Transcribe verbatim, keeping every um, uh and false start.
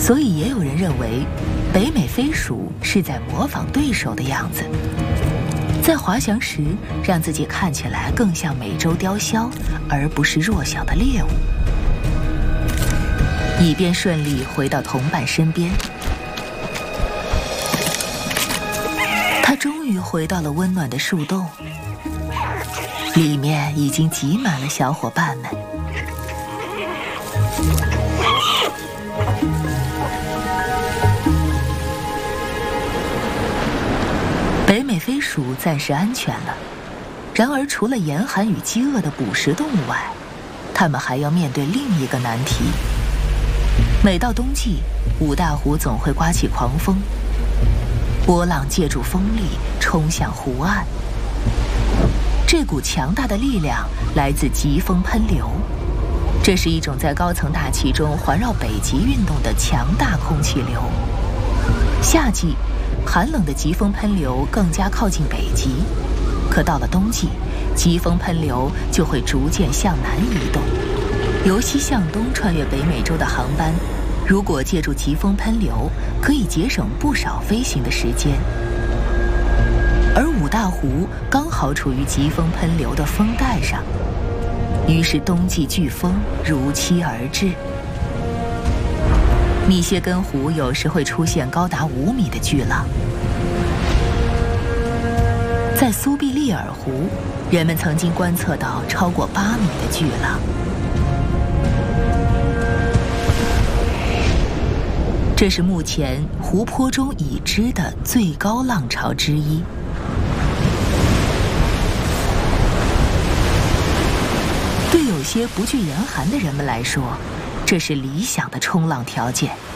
所以也有人认为，北美飞鼠是在模仿对手的样子，在滑翔时让自己看起来更像美洲雕枭，而不是弱小的猎物，以便顺利回到同伴身边。他终于回到了温暖的树洞，里面已经挤满了小伙伴们。北美飞鼠暂时安全了，然而除了严寒与饥饿的捕食动物外，它们还要面对另一个难题。每到冬季，五大湖总会刮起狂风，波浪借助风力冲向湖岸。这股强大的力量来自疾风喷流，这是一种在高层大气中环绕北极运动的强大空气流。夏季，寒冷的疾风喷流更加靠近北极，可到了冬季，疾风喷流就会逐渐向南移动。由西向东穿越北美洲的航班，如果借助疾风喷流，可以节省不少飞行的时间。而五大湖刚好处于疾风喷流的风带上，于是冬季飓风如期而至。密歇根湖有时会出现高达五米的巨浪。在苏必利尔湖，人们曾经观测到超过八米的巨浪。这是目前湖泊中已知的最高浪潮之一。对有些不惧严寒的人们来说，这是理想的冲浪条件。